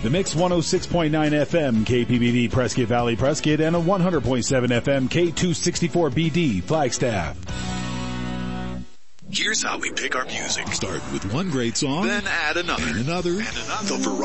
The Mix 106.9 FM KPBD Prescott Valley Prescott and a 100.7 FM K264BD Flagstaff. Here's how we pick our music. Start with one great song, then add another. And another. The